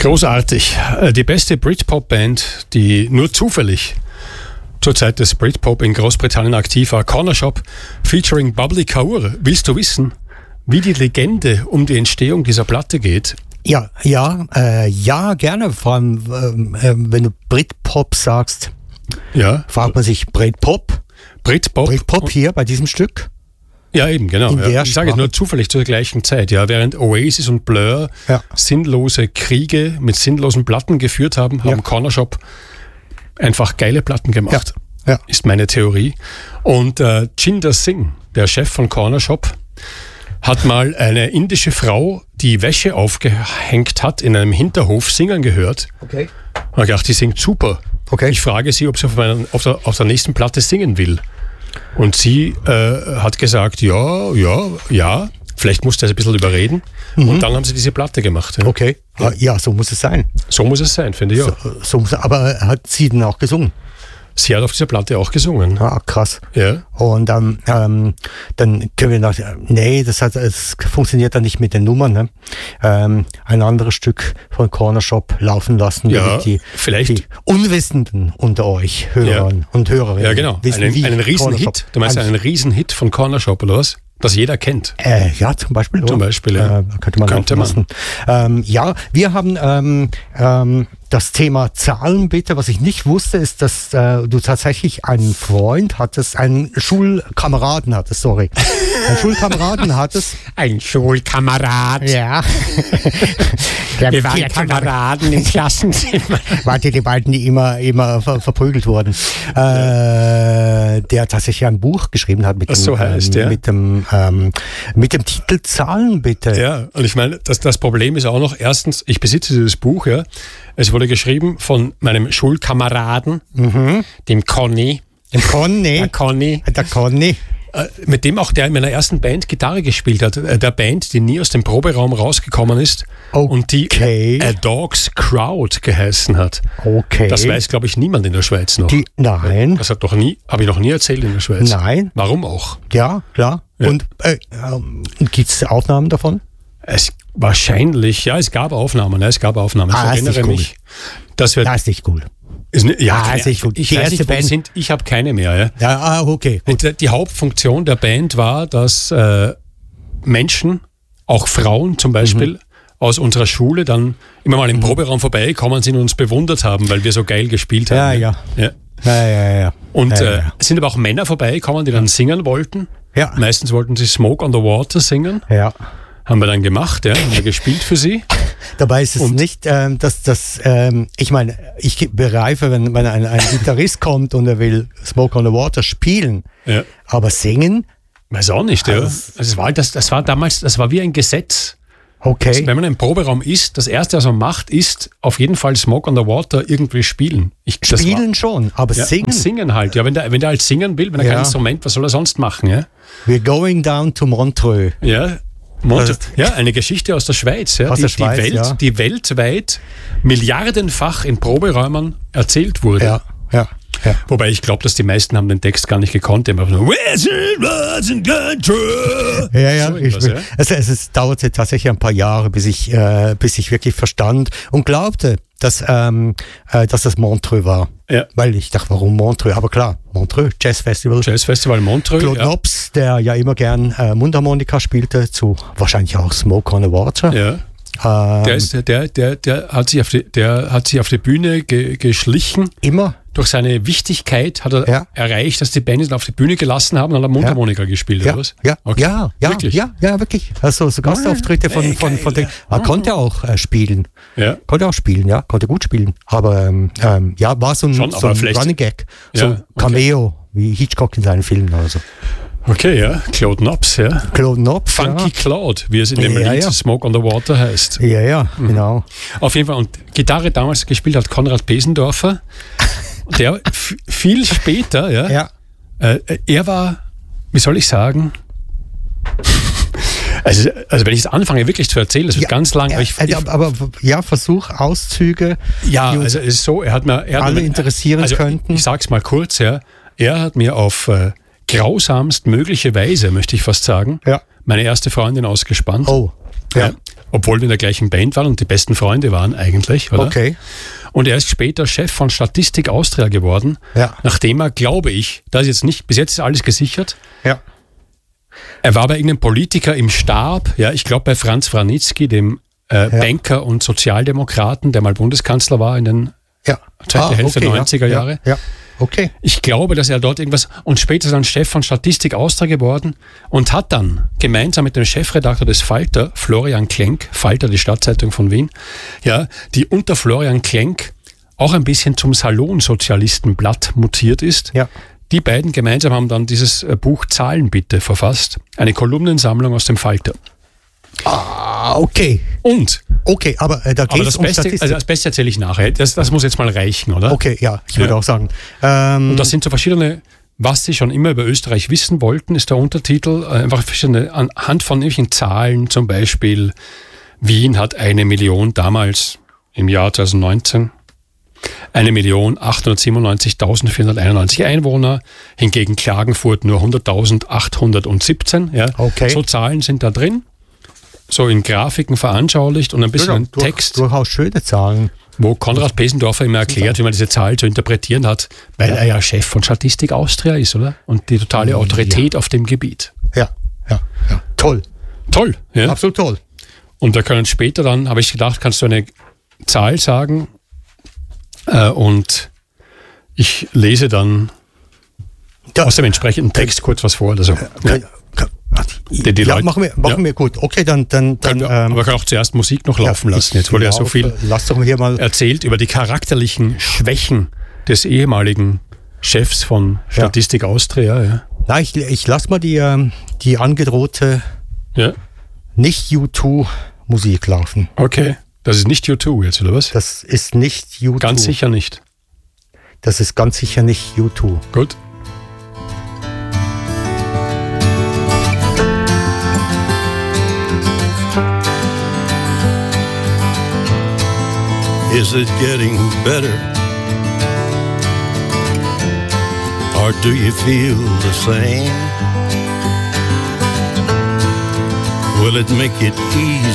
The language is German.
Großartig. Die beste Britpop-Band, die nur zufällig zur Zeit des Britpop in Großbritannien aktiv war, Cornershop, featuring Bubbly Kaur. Willst du wissen, wie die Legende um die Entstehung dieser Platte geht? Ja, gerne. Vor allem, wenn du Britpop sagst, fragt man sich Britpop hier bei diesem Stück. Ja, eben, genau. Ja. Ich sage es nur zufällig zur gleichen Zeit. Ja, während Oasis und Blur sinnlose Kriege mit sinnlosen Platten geführt haben, haben Cornershop einfach geile Platten gemacht. Ja. Ist meine Theorie. Und Jinder Singh, der Chef von Cornershop, hat mal eine indische Frau, die Wäsche aufgehängt hat, in einem Hinterhof singen gehört. Okay. Und ich dachte, die singt super. Okay. Ich frage sie, ob sie auf der nächsten Platte singen will. Und sie hat gesagt, ja, vielleicht musste er ein bisschen überreden. Und dann haben sie diese Platte gemacht. Ja. Okay, ja, so muss es sein. So muss es sein, finde ich auch. Aber hat sie denn auch gesungen? Sie hat auf dieser Platte auch gesungen. Ah, krass. Ja. Und dann können wir noch, es funktioniert dann nicht mit den Nummern. Ne? Ein anderes Stück von Cornershop laufen lassen, damit die Unwissenden unter euch, Hörern und Hörerinnen, ja, genau. wissen, einen Riesenhit. Du meinst einen Riesenhit von Cornershop, oder was? Das jeder kennt. Ja, zum Beispiel. Zum Beispiel, ja. Könnte man. Wir haben das Thema Zahlen bitte. Was ich nicht wusste, ist, dass du tatsächlich einen Freund hattest, einen Schulkameraden hattest, Einen Schulkameraden hattest. Ein Schulkamerad. Ja. Wir waren Kameraden im Klassenzimmer. Warte, die beiden, die immer verprügelt wurden. Der tatsächlich ein Buch geschrieben hat mit dem Titel Zahlen bitte. Ja, und ich meine, das Problem ist auch noch, erstens, ich besitze dieses Buch, ja. Es wurde geschrieben von meinem Schulkameraden, dem Conny. Dem Conny? Der Conny. Mit dem auch der in meiner ersten Band Gitarre gespielt hat. Der Band, die nie aus dem Proberaum rausgekommen ist. Okay. Und die A Dog's Crowd geheißen hat. Okay. Das weiß, glaube ich, niemand in der Schweiz noch. Nein. Das habe ich noch nie erzählt in der Schweiz. Nein. Warum auch? Ja, klar. Ja. Und gibt es Aufnahmen davon? Wahrscheinlich, ja, es gab Aufnahmen. Ich erinnere mich. Das ist nicht cool. Ist nicht gut. Ich weiß nicht, wo die sind. Ich habe keine mehr. Ja, okay. Und die Hauptfunktion der Band war, dass Menschen, auch Frauen zum Beispiel, aus unserer Schule dann immer mal im Proberaum vorbeigekommen sind und uns bewundert haben, weil wir so geil gespielt haben. Ja. Und es sind aber auch Männer vorbeigekommen, die dann singen wollten. Ja. Meistens wollten sie Smoke on the Water singen. Ja. Haben wir dann gemacht, haben wir gespielt für sie. Dabei ist es nicht, ich meine, ich begreife, wenn ein Gitarrist kommt und er will Smoke on the Water spielen, aber singen? Weiß auch nicht, Das war damals, das war wie ein Gesetz. Okay. Also, wenn man im Proberaum ist, das Erste, was man macht, ist auf jeden Fall Smoke on the Water irgendwie spielen. Schon, aber singen? Und singen halt, ja. Wenn der halt singen will, wenn er kein Instrument, was soll er sonst machen, ja? We're going down to Montreux. Ja. Eine Geschichte aus der Schweiz, die weltweit milliardenfach in Proberäumen erzählt wurde. Ja. Wobei ich glaube, dass die meisten haben den Text gar nicht gekonnt. Die haben einfach nur Es dauerte tatsächlich ein paar Jahre, bis ich wirklich verstand und glaubte, dass das Montreux war. Ja. Weil ich dachte, warum Montreux? Aber klar, Montreux, Jazzfestival Montreux. Claude Nobs, der ja immer gern Mundharmonika spielte, zu wahrscheinlich auch Smoke on the Water. Ja. Der hat sich auf die Bühne geschlichen. Immer. Durch seine Wichtigkeit hat er erreicht, dass die Bands ihn auf die Bühne gelassen haben und dann Mundharmonika gespielt, oder was? Wirklich. Also so Gastauftritte von den. Er konnte auch spielen. Ja. Konnte gut spielen. Aber war so ein Running Gag. So Cameo, wie Hitchcock in seinen Filmen oder so. Okay, Claude Nobs, Claude Nobs, Funky Claude, wie es in dem Lied Smoke on the Water heißt. Genau. Auf jeden Fall, und Gitarre damals gespielt hat Konrad Pesendorfer, der viel später, er war, wie soll ich sagen, also wenn ich es anfange wirklich zu erzählen, das wird ganz lang. Aber versuch Auszüge, die also es ist so, er hat alle interessieren könnten. Ich sag's mal kurz, er hat mir auf grausamst mögliche Weise, möchte ich fast sagen, meine erste Freundin ausgespannt. Oh. Ja. obwohl wir in der gleichen Band waren und die besten Freunde waren eigentlich, oder? Okay. Und er ist später Chef von Statistik Austria geworden, nachdem er, glaube ich, das ist jetzt nicht, bis jetzt ist alles gesichert. Ja. Er war bei irgendeinem Politiker im Stab, ja, ich glaube bei Franz Vranitzky, dem Banker und Sozialdemokraten, der mal Bundeskanzler war in den zweiten Hälfte der 90er Jahre. Ja. Okay. Ich glaube, dass er dort irgendwas, und später ist er dann Chef von Statistik Austria geworden und hat dann gemeinsam mit dem Chefredakteur des Falter, Florian Klenk, Falter, die Stadtzeitung von Wien, ja, die unter Florian Klenk auch ein bisschen zum Salonsozialistenblatt mutiert ist. Ja. Die beiden gemeinsam haben dann dieses Buch Zahlen bitte verfasst, eine Kolumnensammlung aus dem Falter. Okay. Okay, aber da geht es um Statistik. Also das Beste erzähle ich nachher. Das muss jetzt mal reichen, oder? Okay, ja, ich würde auch sagen. Und das sind so verschiedene, was Sie schon immer über Österreich wissen wollten, ist der Untertitel. Einfach verschiedene, anhand von irgendwelchen Zahlen, zum Beispiel Wien hat 1 Million damals im Jahr 2019. 1.897.491 Einwohner, hingegen Klagenfurt nur 100.817. Ja. Okay. So Zahlen sind da drin. So in Grafiken veranschaulicht und ein bisschen Text. Durchaus schöne Zahlen. Wo Konrad Pesendorfer immer erklärt, wie man diese Zahl zu interpretieren hat, weil er ja Chef von Statistik Austria ist, oder? Und die totale Autorität auf dem Gebiet. Ja. Toll. Toll, ja. Absolut toll. Und wir können später dann, habe ich gedacht, kannst du eine Zahl sagen und ich lese dann aus dem entsprechenden Text kurz was vor. Also, machen wir gut. Okay, dann aber wir können auch zuerst Musik noch laufen lassen. Jetzt wurde ja so viel erzählt über die charakterlichen Schwächen des ehemaligen Chefs von Statistik Austria. Ja. Na, ich lasse mal die angedrohte nicht U2-Musik laufen. Okay, das ist nicht U2 jetzt, oder was? Das ist nicht U2. Ganz sicher nicht. Das ist ganz sicher nicht U2. Gut. Is it getting better? Or do you feel the same? Will it make it easy?